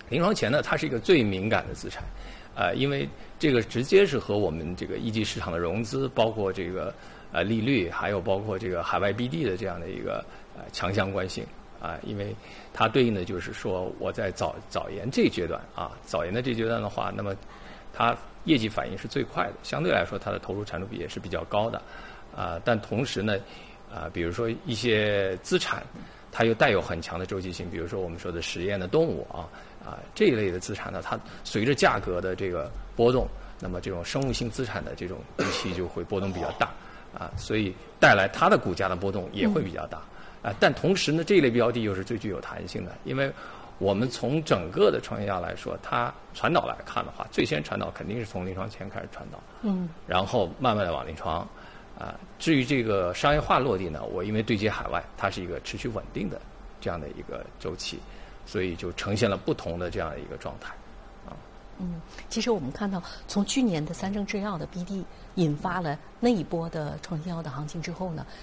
临床前呢，它是一个最敏感的资产，因为这个直接是和我们这个一级市场的融资，包括这个利率，还有包括这个海外 BD 的这样的一个强相关性因为它对应的就是说我在早研这一阶段早研的这阶段的话，那么它业绩反应是最快的，相对来说它的投入产出比也是比较高的但同时呢比如说一些资产，它又带有很强的周期性，比如说我们说的实验的动物这一类的资产呢，它随着价格的这个波动，那么这种生物性资产的这种预期就会波动比较大所以带来它的股价的波动也会比较大但同时呢，这一类标的又是最具有弹性的，因为我们从整个的创业药来说，它传导来看的话，最先传导肯定是从临床前开始传导，然后慢慢的往临床至于这个商业化落地呢，我因为对接海外，它是一个持续稳定的这样的一个周期，所以就呈现了不同的这样的一个状态其实我们看到，从去年的三生制药的 BD 引发了那一波的创新药的行情之后呢，